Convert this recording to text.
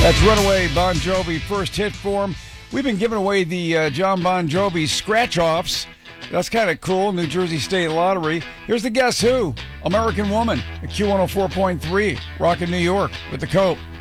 That's Runaway Bon Jovi, first hit for him. We've been giving away the John Bon Jovi scratch-offs. That's kind of cool, New Jersey State Lottery. Here's the Guess Who, American Woman, at Q104.3, Rockin' New York with the Cope.